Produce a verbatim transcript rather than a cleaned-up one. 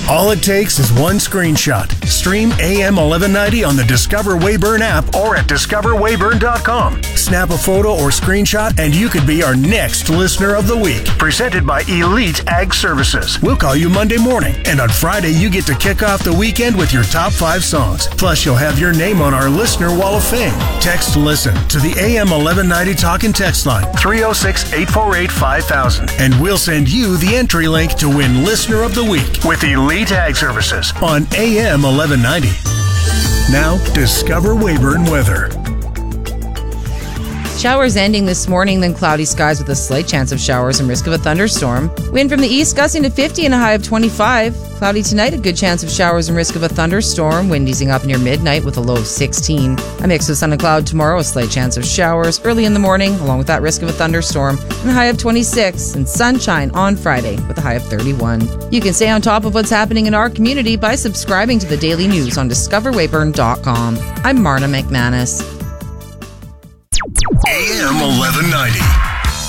All it takes is one screenshot. Stream A M eleven ninety on the Discover Weyburn app or at discover weyburn dot com. Snap a photo or screenshot and you could be our next Listener of the Week. Presented by Elite Ag Services. We'll call you Monday morning, and on Friday you get to kick off the weekend with your top five songs. Plus, you'll have your name on our Listener Wall of Fame. Text LISTEN to the A M eleven ninety Talk and Text line three oh six, eight four eight, five thousand, and we'll send you the entry link to win Listener of the Week with Elite Ag Services on A M eleven ninety. Now, Discover Weyburn weather. Showers ending this morning, then cloudy skies with a slight chance of showers and risk of a thunderstorm. Wind from the east gusting to fifty and a high of twenty-five. Cloudy tonight, a good chance of showers and risk of a thunderstorm. Wind easing up near midnight with a low of sixteen. A mix of sun and cloud tomorrow, a slight chance of showers early in the morning, along with that risk of a thunderstorm, and a high of twenty-six. And sunshine on Friday with a high of thirty-one. You can stay on top of what's happening in our community by subscribing to the daily news on discover weyburn dot com. I'm Marna McManus. A M eleven ninety.